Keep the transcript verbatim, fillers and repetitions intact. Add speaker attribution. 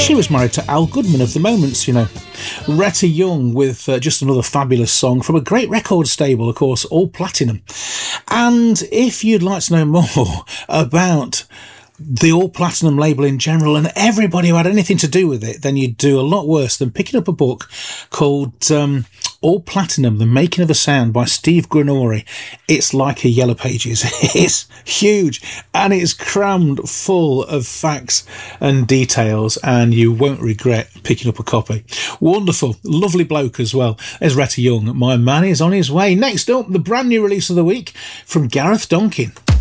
Speaker 1: She was married to Al Goodman of The Moments, you know. Retta Young with uh, just another fabulous song from a great record stable, of course, All Platinum. And if you'd like to know more about the All Platinum label in general and everybody who had anything to do with it, then you'd do a lot worse than picking up a book called um, All Platinum, The Making of a Sound by Steve Granori. It's like a Yellow Pages. It's huge and it's crammed full of facts and details, and you won't regret picking up a copy. Wonderful, lovely bloke as well. There's Retta Young. My man is on his way. Next up, the brand new release of the week from Gareth Donkin.